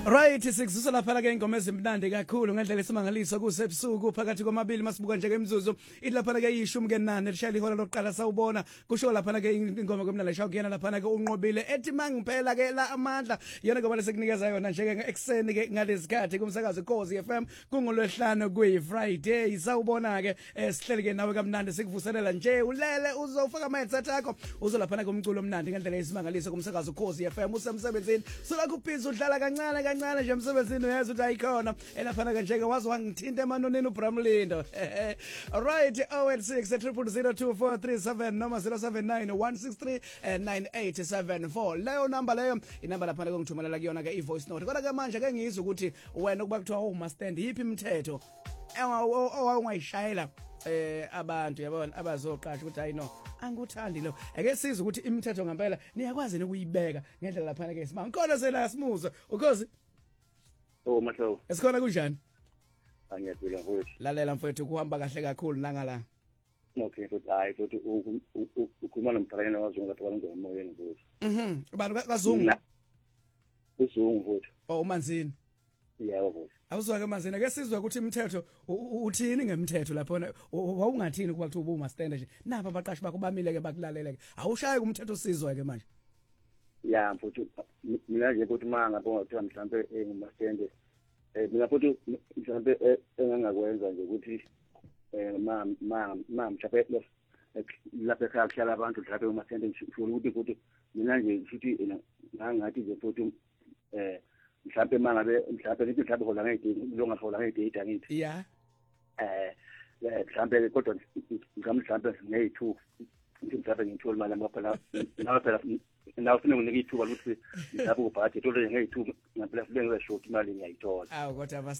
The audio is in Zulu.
Right, sikuzisa lapha ke ingoma ezimnandi kakhulu ngendlela esimangaliso kusebusuku phakathi komabili masibuka nje kemzuzu ilapha ke ishumi ke nane lishaya ihola lokuqala sawubona kusho lapha ke ingoma kwemnala shawu kuyena lapha ke unqobile ethi mangiphela ke la amandla yena ngoba lesikunikeza yona nje ke ekseni ke ngalezikhathi kumsakazo Khosi FM kungolwehlanu kuyi Friday sawubona ke sihleli ke nawe kamnandi sikuvuselela nje ulele uzofaka mindset yakho uzolapha ke umculo omnandi ngendlela esimangaliso kumsakazo Khosi FM usemsebenzini sola kuphiza udlala kancane nje emsebenzini uyeza uthi ayikhona elaphana ke njeke wazi wangithinta emanoneni uBramlindo right 086 noma 0791639874 leyo number leyo inamba lapha ke ngithumelela kuyona ke ivoice note kodwa ke manje ke ngizwe ukuthi wena kuba kuthiwa umastand yipi imithetho owayishayela abantu yabona abazoqasha ukuthi hayi no angikuthandi lo ake sizwe ukuthi imithetho ngempela niyakwazi ukuyibeka ngendlela lapha ke simanga khona sela simuzo ukhozi Mahlo esikhona kunjani angiyaphila mfowethu lalela mfowethu kuhamba kahle kakhulu nangala okay futhi hayi futhi ukhuluma nomphakathi wazungu lapha kwangena emoyeni mfowethu abantu kazungu uzungu mfowethu umanzini yebo mfowethu awuzwa ke manzini ake sizwe ukuthi imithetho uthini ngemithetho lapha wawungathini kuba kuthi uma stand nje napa abaqashi bakho bamile ke bakulalele ke awushaye kumthetho usizwe ke manje ya mfowethu mina nje ukuthi manga bongathiwa mhlambe ngumasende mina futhi mhlambe engangakwenza nje ukuthi mhlambe lapha ekhaya kuhlala abantu mhlambe umasende ngifuna ukuthi futhi mina nje futhi ngathi nje futhi mhlambe mangabe mhlambe lithi mhlambe hola ngedate longahola ngedate angithi yeah mhlambe kodwa ngamhlambe nge2 mhlambe ngithola imali ngapha phela nawe ufuna unike ithuba ukuthi mhlawumbe ubhadget olele nge2 ngempela ngeke short imali ngiyayithola awu kodwa